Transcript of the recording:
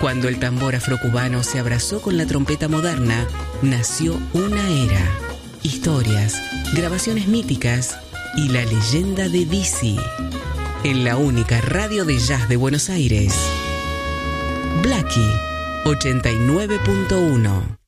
Cuando el tambor afrocubano se abrazó con la trompeta moderna, nació una era. Historias, grabaciones míticas y la leyenda de Dizzy. En la única radio de jazz de Buenos Aires. Blackie 89.1.